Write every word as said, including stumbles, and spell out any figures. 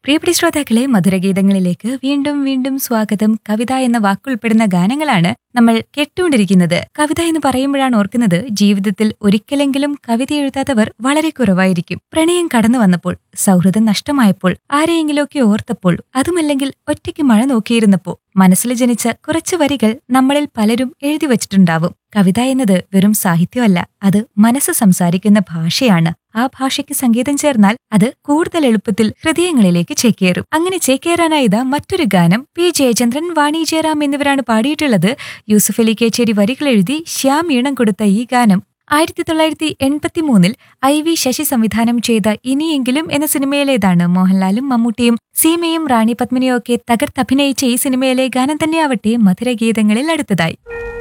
പ്രിയപ്പെട്ട ശ്രോതാക്കളെ, മധുരഗീതങ്ങളിലേക്ക് വീണ്ടും വീണ്ടും സ്വാഗതം. കവിത എന്ന വാക്കുൾപ്പെടുന്ന ഗാനങ്ങളാണ് നമ്മൾ കേട്ടുകൊണ്ടിരിക്കുന്നത്. കവിത എന്ന് പറയുമ്പോഴാണ് ഓർക്കുന്നത്, ജീവിതത്തിൽ ഒരിക്കലെങ്കിലും കവിത എഴുതാത്തവർ വളരെ കുറവായിരിക്കും. പ്രണയം കടന്നു വന്നപ്പോൾ, സൗഹൃദം നഷ്ടമായപ്പോൾ, ആരെയെങ്കിലുമൊക്കെ ഓർത്തപ്പോൾ, അതുമല്ലെങ്കിൽ ഒറ്റയ്ക്ക് മഴ നോക്കിയിരുന്നപ്പോൾ മനസ്സിൽ ജനിച്ച കുറച്ചു വരികൾ നമ്മളിൽ പലരും എഴുതി വച്ചിട്ടുണ്ടാവും. കവിത എന്നത് വെറും സാഹിത്യമല്ല, അത് മനസ്സ് സംസാരിക്കുന്ന ഭാഷയാണ്. ആ ഭാഷയ്ക്ക് സംഗീതം ചേർന്നാൽ അത് കൂടുതൽ എളുപ്പത്തിൽ ഹൃദയങ്ങളിലേക്ക് ചേക്കേറും. അങ്ങനെ ചേക്കേറാനായത് മറ്റൊരു ഗാനം. പി ജയചന്ദ്രൻ, വാണി ജയറാം എന്നിവരാണ് പാടിയിട്ടുള്ളത്. യൂസുഫ് അലി കേച്ചേരി വരികൾ എഴുതി ശ്യാം ഈണം കൊടുത്ത ഈ ഗാനം ആയിരത്തി തൊള്ളായിരത്തി എൺപത്തി മൂന്നിൽ ഐ വി ശശി സംവിധാനം ചെയ്ത ഇനിയെങ്കിലും എന്ന സിനിമയിലേതാണ്. മോഹൻലാലും മമ്മൂട്ടിയും സീമയും റാണി പത്മിനിയും ഒക്കെ തകർത്തഭിനയിച്ച ഈ സിനിമയിലെ ഗാനം തന്നെയാവട്ടെ മധുരഗീതങ്ങളിൽ അടുത്തതായി.